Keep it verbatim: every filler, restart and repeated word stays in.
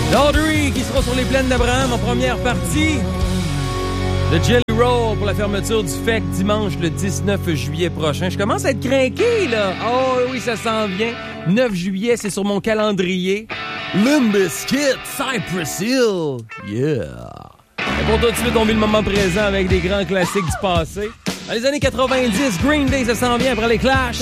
Audrey qui sera sur les plaines d'Abraham en première partie. Le Jelly Roll pour la fermeture du F E C dimanche le dix-neuf juillet prochain. Je commence à être craqué, là. Oh oui, ça s'en vient. neuf juillet, c'est sur mon calendrier. Limp Bizkit, Cypress Hill. Yeah. Et pour tout de suite, on vit le moment présent avec des grands classiques du passé. Dans les années quatre-vingt-dix, Green Day, ça s'en vient après les Clash.